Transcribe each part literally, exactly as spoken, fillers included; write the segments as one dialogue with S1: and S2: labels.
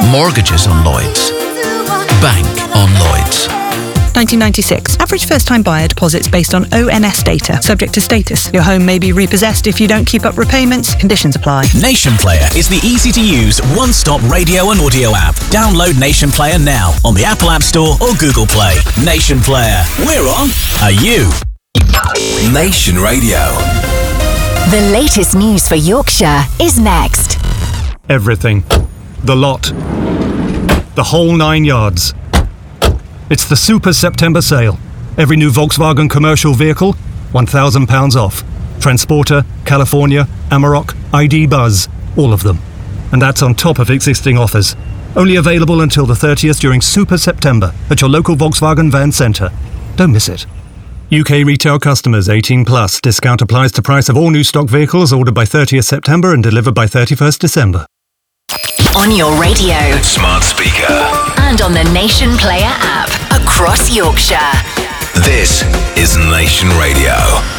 S1: Mortgages on Lloyds. Bank on Lloyds.
S2: nineteen ninety-six. Average first-time buyer deposits based on O N S data. Subject to status. Your home may be repossessed if you don't keep up repayments. Conditions apply.
S3: Nation Player is the easy-to-use, one-stop radio and audio app. Download Nation Player now on the Apple App Store or Google Play. Nation Player. We're on. Are you?
S4: Nation Radio.
S5: The latest news for Yorkshire is next.
S6: Everything. The lot. The whole nine yards. It's the Super September sale. Every new Volkswagen commercial vehicle, one thousand pounds off. Transporter, California, Amarok, I D Buzz, all of them. And that's on top of existing offers. Only available until the thirtieth during Super September at your local Volkswagen van centre. Don't miss it. U K retail customers eighteen plus. Discount applies to price of all new stock vehicles ordered by thirtieth September and delivered by thirty-first December.
S5: On your radio.
S4: Smart speaker.
S5: And on the Nation Player app. Across Yorkshire.
S4: This is Nation Radio.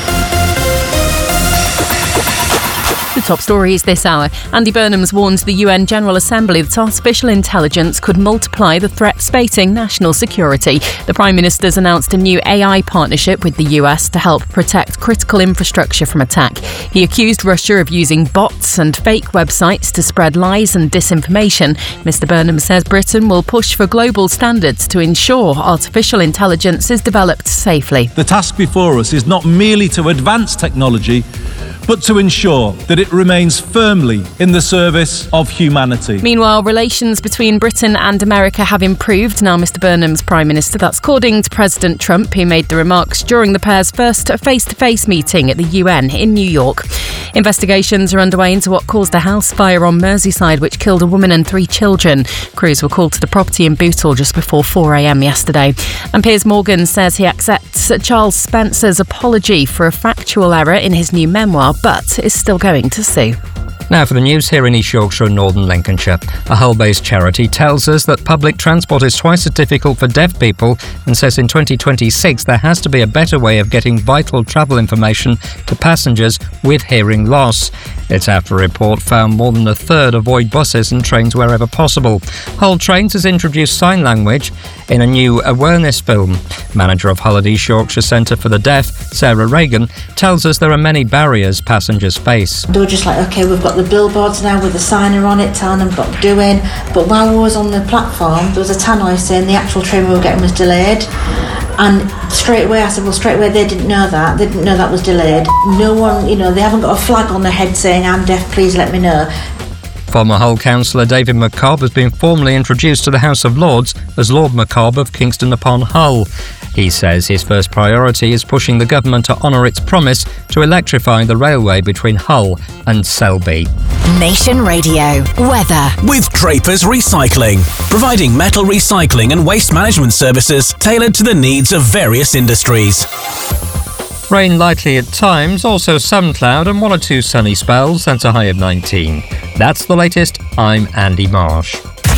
S7: The top stories this hour. Andy Burnham's warned the U N General Assembly that artificial intelligence could multiply the threats facing national security. The Prime Minister's announced a new A I partnership with the U S to help protect critical infrastructure from attack. He accused Russia of using bots and fake websites to spread lies and disinformation. Mister Burnham says Britain will push for global standards to ensure artificial intelligence is developed safely.
S8: The task before us is not merely to advance technology, but to ensure that it remains firmly in the service of humanity.
S7: Meanwhile, relations between Britain and America have improved. Now Mister Burnham's Prime Minister. That's according to President Trump, who made the remarks during the pair's first face-to-face meeting at the U N in New York. Investigations are underway into what caused a house fire on Merseyside, which killed a woman and three children. Crews were called to the property in Bootle just before four a.m. yesterday. And Piers Morgan says he accepts Charles Spencer's apology for a factual error in his new memoir, but is still going to sue.
S9: Now for the news here in East Yorkshire and Northern Lincolnshire. A Hull-based charity tells us that public transport is twice as difficult for deaf people and says in twenty twenty-six there has to be a better way of getting vital travel information to passengers with hearing loss. It's after a report found more than a third avoid buses and trains wherever possible. Hull Trains has introduced sign language in a new awareness film. Manager of Hull at East Yorkshire Centre for the Deaf, Sarah Reagan, tells us there are many barriers passengers face.
S10: They were just like, OK, we've got the billboards now with the signer on it telling them what they're doing. But while we was on the platform, there was a tannoy saying the actual train we were getting was delayed. And straight away I said, well, straight away they didn't know that. They didn't know that was delayed. No one, you know, they haven't got a flag on their head saying, I'm deaf, please let me know.
S9: Former Hull councillor David McCobb has been formally introduced to the House of Lords as Lord McCobb of Kingston upon Hull. He says his first priority is pushing the government to honour its promise to electrify the railway between Hull and Selby.
S5: Nation Radio. Weather.
S3: With Draper's Recycling, providing metal recycling and waste management services tailored to the needs of various industries.
S9: Rain likely at times, also some cloud and one or two sunny spells, and a high of nineteen. That's the latest. I'm Andy Marsh.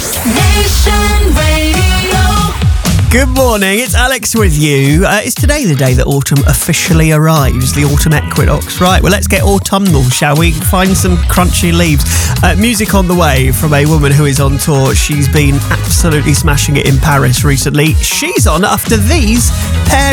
S11: Nation Radio. Good morning, it's Alex with you. Uh, is today the day that autumn officially arrives, the autumn equinox? Right, well, let's get autumnal, shall we? Find some crunchy leaves. Uh, music on the way from a woman who is on tour. She's been absolutely smashing it in Paris recently. She's on after these pair